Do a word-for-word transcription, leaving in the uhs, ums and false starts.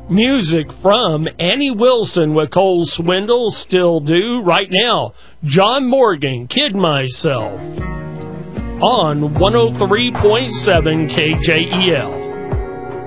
Music from Annie Wilson with Cole Swindle, Still Do. Right now, John Morgan, Kid Myself, on one oh three point seven K J E L.